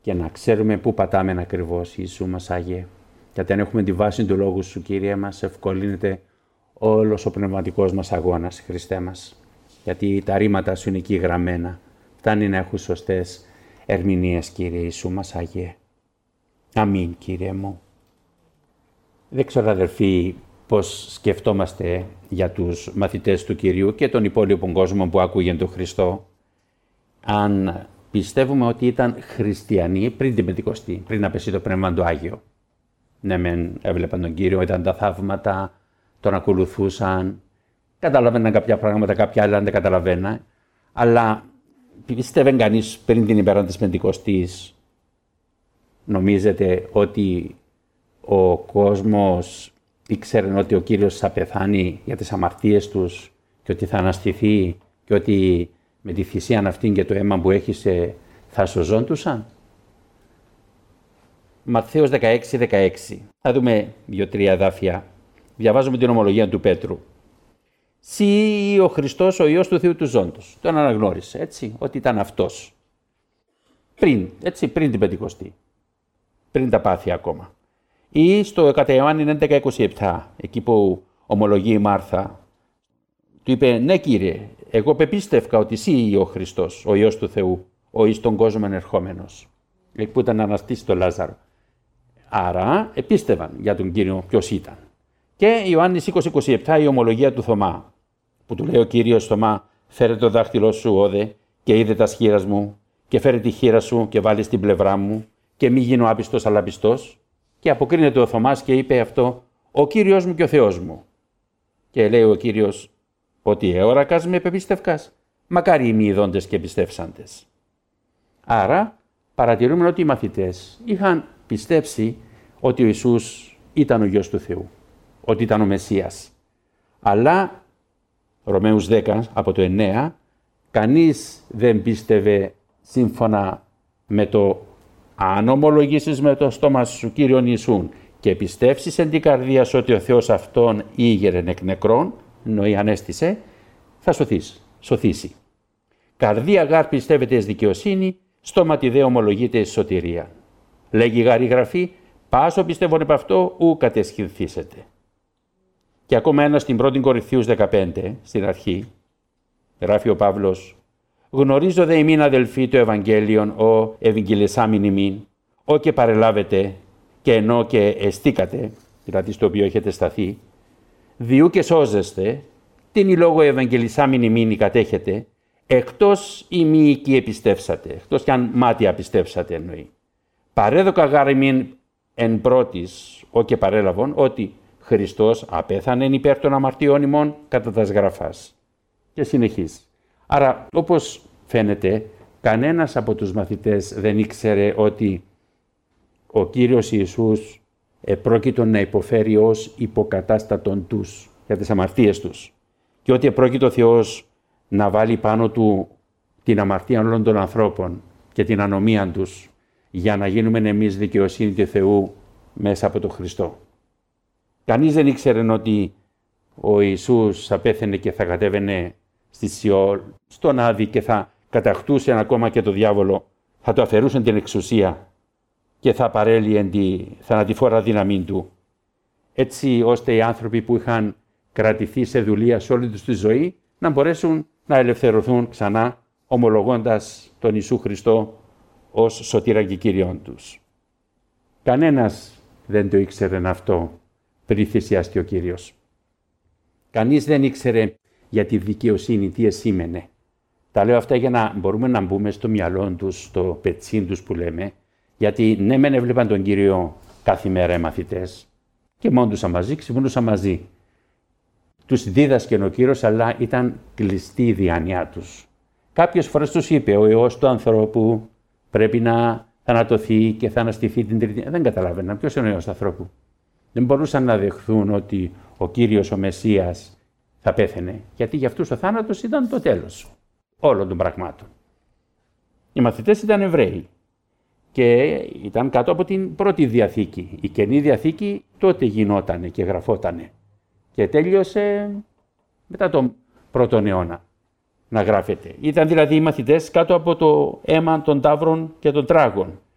και να ξέρουμε πού πατάμε ακριβώς, Ιησού μας Άγιε. Γιατί αν έχουμε τη βάση του Λόγου Σου, Κύριε μας, ευκολύνεται όλος ο πνευματικός μας αγώνας, Χριστέ μας. Γιατί τα ρήματα Σου είναι εκεί γραμμένα. Φτάνει να έχουν σωστές ερμηνείες, Κύριε Ιησού μας Άγιε. Αμήν, Κύριε μου. Δεν ξέρω, αδερφοί, πώς σκεφτόμαστε για τους μαθητές του Κυρίου και τον υπόλοιπο κόσμο που άκουγε τον Χριστό, αν πιστεύουμε ότι ήταν χριστιανοί πριν την Πεντηκοστή, πριν να πέσει το Πνεύμα του Άγιο. Ναι, μεν έβλεπαν τον Κύριο, ήταν τα θαύματα, τον ακολουθούσαν, καταλαβαίναν κάποια πράγματα, κάποια άλλα δεν καταλαβαίναν, αλλά πιστεύει κανείς πριν την ημέρα της Πεντηκοστής, νομίζετε ότι ο κόσμος ήξερε ότι ο Κύριος θα πεθάνει για τις αμαρτίες τους και ότι θα αναστηθεί και ότι με τη θυσία αυτήν και το αίμα που έχησε θα σωζόντουσαν? Ματθαίος 16. Θα δούμε 2-3 εδάφια. Διαβάζουμε την ομολογία του Πέτρου. «Συ ο Χριστός, ο Υιός του Θεού του Ζώντος». Τον αναγνώρισε, έτσι, ότι ήταν αυτός. Πριν την Πεντηκοστή. Πριν τα πάθη ακόμα. Ή στο κατά Ιωάννη 11:27, εκεί που ομολογεί η Μάρθα, του είπε: «Ναι, Κύριε, εγώ πεπίστευκα ότι εσύ ο Χριστός, ο Υιός του Θεού, ο εις τον κόσμο ερχόμενος». Εκεί που ήταν να αναστήσει τον Λάζαρο. Άρα επίστευαν για τον Κύριο ποιος ήταν. Και Ιωάννης 20:27, η ομολογία του Θωμά, που του λέει ο Κύριος: «Θωμά, φέρε το δάχτυλό σου, όδε, και είδε τα σχήρας μου, και φέρε τη χείρα σου και βάλει στην πλευρά μου, και μη γίνω άπιστος αλλά πιστός». Και αποκρίνεται ο Θωμάς και είπε αυτό: «Ο Κύριος μου και ο Θεός μου». Και λέει ο Κύριος: «Ότι εώρακας με επεπίστευκας, μακάρι οι μη ειδώντες και πιστεύσαντες». Άρα παρατηρούμε ότι οι μαθητές είχαν πιστέψει ότι ο Ιησούς ήταν ο Υιός του Θεού, ότι ήταν ο Μεσσίας. Αλλά, Ρωμαίους 10 από το 9, κανείς δεν πίστευε σύμφωνα με το «αν ομολογήσεις με το στόμα σου Κύριον Ιησούν και πιστεύσεις εν την καρδία σου ότι ο Θεός αυτόν ήγερεν εκ νεκρών», εννοεί ανέστησε, θα σωθήσει. «Καρδία γάρ πιστεύετε εις δικαιοσύνη, στόματι δε ομολογείται εις σωτηρία. Λέγει γάρ η Γραφή, πάσο πιστεύων επ' αυτό ου κατεσχυνθήσετε». Και ακόμα ένα στην 1 Κορινθίους 15, στην αρχή, γράφει ο Παύλος: «Γνωρίζω δε ημίν αδελφοί το Ευαγγέλιον, ο ευαγγελισάμιν ημίν, ο και παρελάβετε και ενώ και εστίκατε», δηλαδή στο οποίο έχετε σταθεί, «διού και σώζεστε, την η λόγω ευαγγελισάμιν ημίν κατέχετε, εκτός ημί εκεί επιστεύσατε», εκτός κι αν μάτια πιστέψατε εννοεί. «Παρέδοκα γάρ ημίν εν πρώτης, ο και παρέλαβον, ότι Χριστός απέθανεν υπέρ των αμαρτιών ημών κατά τας γραφάς». Και συνεχίζει. Άρα, όπως φαίνεται, κανένας από τους μαθητές δεν ήξερε ότι ο Κύριος Ιησούς επρόκειτο να υποφέρει ως υποκατάστατον τους για τις αμαρτίες τους και ότι επρόκειτο ο Θεός να βάλει πάνω του την αμαρτία όλων των ανθρώπων και την ανομία τους για να γίνουμε εμείς δικαιοσύνη του Θεού μέσα από τον Χριστό. Κανείς δεν ήξερε ότι ο Ιησούς θα πέθαινε και θα κατέβαινε στη Σιόλ, στον Άδη, και θα κατακτούσε ακόμα και το διάβολο, θα του αφαιρούσαν την εξουσία και θα παρέλυε τη θανατηφόρα δύναμή του. Έτσι ώστε οι άνθρωποι που είχαν κρατηθεί σε δουλεία σε όλη τους τη ζωή να μπορέσουν να ελευθερωθούν ξανά, ομολογώντας τον Ιησού Χριστό ως σωτήρα και Κύριον τους. Κανένας δεν το ήξερε αυτό πριν θυσιαστεί ο Κύριος. Κανείς δεν ήξερε για τη δικαιοσύνη τι εσήμενε. Τα λέω αυτά για να μπορούμε να μπούμε στο μυαλό τους, στο πετσίν τους που λέμε, γιατί ναι μεν έβλεπαν τον Κύριο κάθε μέρα οι μαθητές και μόντουσαν μαζί, ξυπνούσαν μαζί. Τους δίδασκε ο Κύριος, αλλά ήταν κλειστή η διάνοιά τους. Κάποιες φορές τους είπε: «Ο Υιός του ανθρώπου πρέπει να θανατωθεί και θα αναστηθεί την τρίτη». Δεν καταλάβαιναν ποιος είναι ο Υιός του ανθρώπου. Δεν μπορούσαν να δεχθούν ότι ο Κύριος ο Μεσσίας θα πέθαινε, γιατί για αυτούς ο θάνατος ήταν το τέλος όλων των πραγμάτων. Οι μαθητές ήταν Εβραίοι και ήταν κάτω από την πρώτη Διαθήκη. Η Καινή Διαθήκη τότε γινότανε και γραφότανε και τέλειωσε μετά τον πρώτον αιώνα να γράφεται. Ήταν δηλαδή οι μαθητές κάτω από το αίμα των ταύρων και των τράγων.